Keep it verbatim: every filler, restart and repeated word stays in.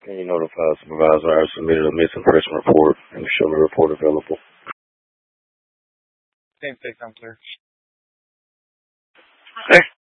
Can you notify supervisor I submitted a missing person report and show me report available? Same thing, I'm clear. Okay.